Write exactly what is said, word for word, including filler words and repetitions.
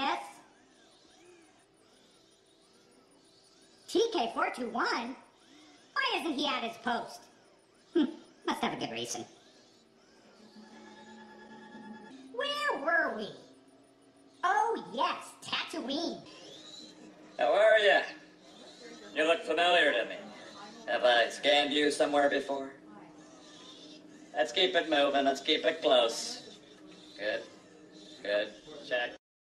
guess. T K four two one? Why isn't he at his post? Hm, must have a good reason. Where were we? Oh yes, Tatooine. How are you? You look familiar to me. Have I scanned you somewhere before? Let's keep it moving. Let's keep it close. Good. Good. Check.